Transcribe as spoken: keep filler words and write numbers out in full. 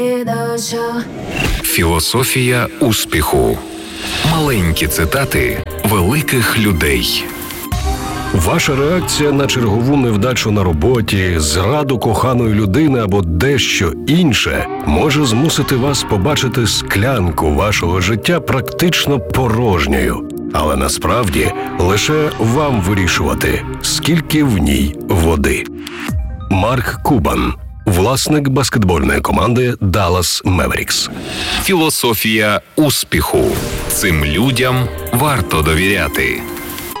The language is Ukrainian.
Філософія успіху. Маленькі цитати великих людей. Ваша реакція на чергову невдачу на роботі, зраду коханої людини або дещо інше може змусити вас побачити склянку вашого життя практично порожньою. Але насправді лише вам вирішувати, скільки в ній води. Марк Кубан, власник баскетбольної команди Dallas Mavericks. Філософія успіху. Цим людям варто довіряти.